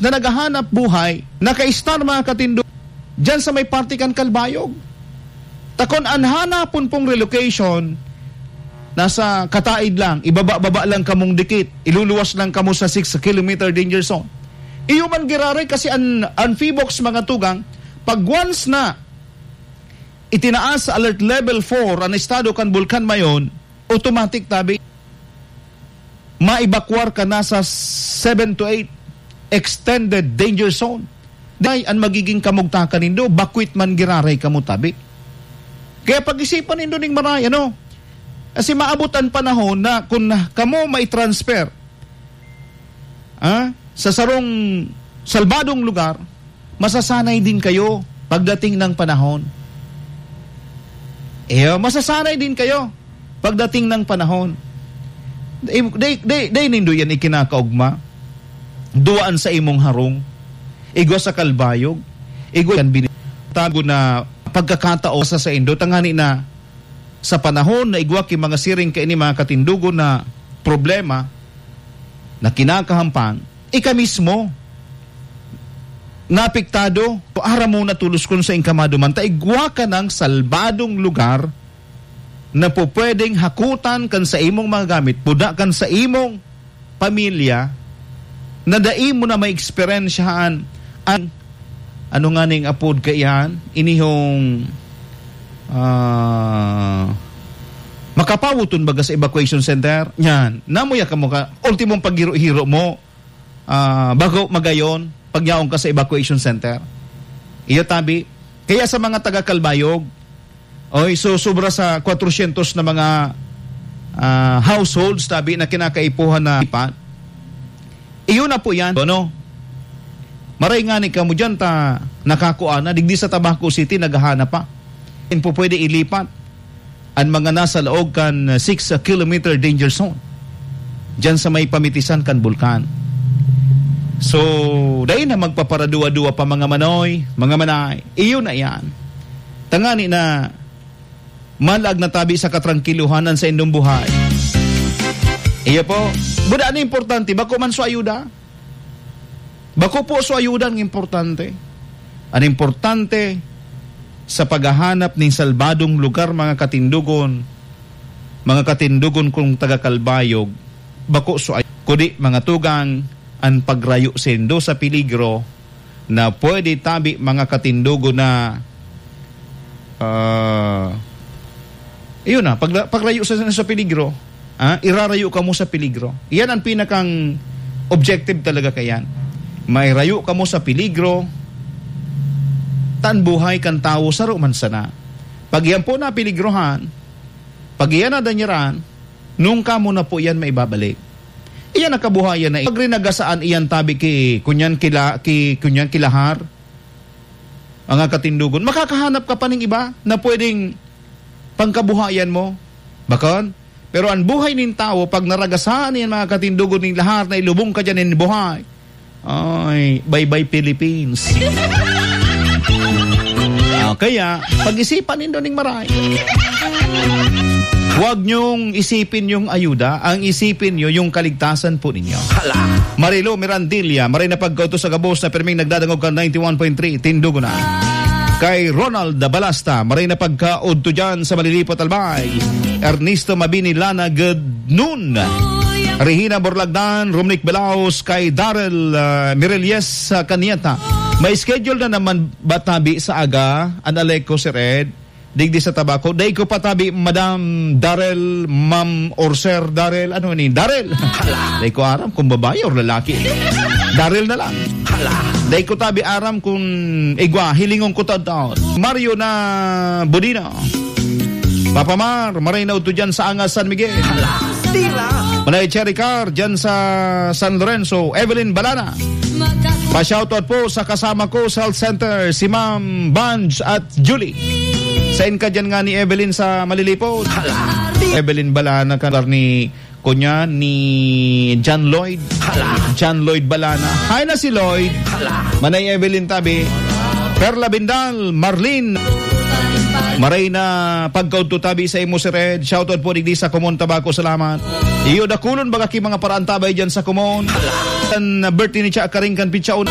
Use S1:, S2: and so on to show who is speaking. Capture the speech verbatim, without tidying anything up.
S1: na naghahanap buhay, naka-star mga katindo, dyan sa may partikan Kalbayog. Takon anhanapon pong relocation, nasa kataid lang, ibaba-baba lang kamong dikit, iluluwas lang kamo sa six kilometer danger zone. Iyo man giraray kasi an Anfibox mga tugang, pag once na itinaas sa alert level four ang estado kan bulkan mayon, automatic tabi maibakwar ka na sa seven to eight extended danger zone. Dahil ang magiging kamugtakan nindo, bakwit man giraray kamo tabi. Kaya pag-isipan nindo ning maray, ano? Kasi maabot ang panahon na kung kamo may transfer ah, sa sarong salbadong lugar, masasanay din kayo pagdating ng panahon. Eh, masasanay din kayo pagdating ng panahon. Day, day, day nindo yan ikinakaugma. Duaan sa imong harong. Igwa sa Kalbayog. Igwa yan binitago na pagkakatao sa sa indo. Tangani na sa panahon na igwa ki mga siring kaini mga katindugo na problema na kinakahampang, ika mismo napiktado, ara mo na tulos kun sa ingkamado man, ta igwa ka ng salbadong lugar na po pwedeng hakutan kan sa imong mga gamit, puda kan sa imong pamilya, na dai mo na may eksperyensyahan ang ano nga ning apod kaiyan, inihong uh, makapawuton baga sa evacuation center, yan, namuya ka mo ka, ultimong paghiro-hiro mo, uh, bago magayon, pagyaong ka sa evacuation center. Iyo tabi, kaya sa mga taga-Kalbayog, oy, so sobra sa four hundred na mga uh, households tabi na kinakaipuhan na ipan. Iyo na po yan, ano? Maray nga ni ka mo dyan ta nakakuha na, digdi sa Tabaco City naghahanap pa. Yan po pwede ilipat ang mga nasa laog kan six kilometer danger zone dyan sa may pamitisan kan bulkan. So, dahil na magpaparadua-dua pa mga manoy, mga manay, iyo na yan. Tangani na malag na tabi sa katrangkiluhanan sa indong buhay. Iyo po, buda na importante, bako man so ayuda? Bako po so ayuda ang importante. Ang importante sa paghahanap ng salbadong lugar mga katindugon, mga katindugon kung taga-Kalbayog, bako so ayuda. Kudi mga tugang, ang pagrayo sendo sa peligro na pwede tabi mga katindugo na uh, iyon na, pag, pagrayo sa, sa peligro, ah, irarayo ka mo sa peligro. Iyan ang pinakang objective talaga kayan. Mairayo ka mo sa peligro, tan buhay kan tao sa ruman sana. Pag yan po na peligrohan, pag yan na danyaran, nung ka mo na po yan maibabalik. Iyan nakabuhayan na pag rinagasaan iyan tabi ki kunyan kila ki kunyan kilahar ang katindugon, makakahanap ka pa ng iba na pwedeng pangkabuhayan mo bakon. Pero ang buhay nin tao pag naragasaan iyan mga katindugon ning lahar na ilubong ka dyan in buhay, ay bye bye Philippines. uh, kaya pag-isipan nindo ning maray. Huwag niyong isipin yung ayuda, ang isipin niyo yung kaligtasan po ninyo. Hala! Marilo Mirandilla, maray na pagkauto sa gabos na perming nagdadangog ka ninety-one point three, tindugo na. Kay Ronald Balasta, maray na pagkaudto dyan sa Malilipot Albay. Ernesto Mabini Lana, good noon. Regina Borlagdan, Romnick Belaos, kay Darrell uh, Mirelies uh, Kanieta. May schedule na naman batabi sa aga, Analeko Sir Ed, digdi sa Tabaco. Day ko patabi, Madam Darrell, Ma'am or Sir Darrell, ano ni? Darrell. Day ko aram kung babae or lalaki. Darrell na lang. Day ko tabi aram kung igwa, hilingong ko taon. Mario na Bodina. Papa Mar, maray na uto dyan sa Angas San Miguel. Manay Cherry Car, dyan sa San Lorenzo. Evelyn Balana. Pa-shoutout po sa kasama ko sa health center, si Ma'am Banj at Julie. Sain ka dyan nga ni Evelyn sa Malilipot? Evelyn Balana ka ni kunya ni John Lloyd. John Lloyd Balana. Hi na si Lloyd. Manay Evelyn tabi. Perla Bindal, Marlene. Maray na pagkaudto tabi sa imo si Red. Shoutout po digdi sa Kumon Tabaco. Salamat. Iyo dakulon baga ki mga paraan tabay dyan sa Kumon. Ang birthday ni Cha Karing kan Pichaon.